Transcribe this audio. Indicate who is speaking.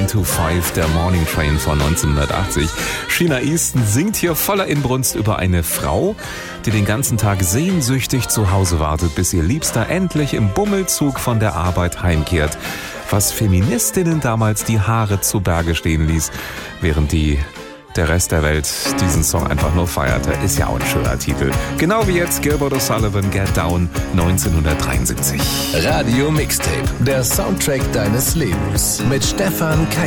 Speaker 1: 9 to 5, der Morning Train von 1980. Sheena Easton singt hier voller Inbrunst über eine Frau, die den ganzen Tag sehnsüchtig zu Hause wartet, bis ihr Liebster endlich im Bummelzug von der Arbeit heimkehrt. Was Feministinnen damals die Haare zu Berge stehen ließ, während der Rest der Welt diesen Song einfach nur feierte. Ist ja auch ein schöner Titel. Genau wie jetzt Gilbert O'Sullivan, Get Down, 1973.
Speaker 2: Radio Mixtape, der Soundtrack deines Lebens mit Stefan K.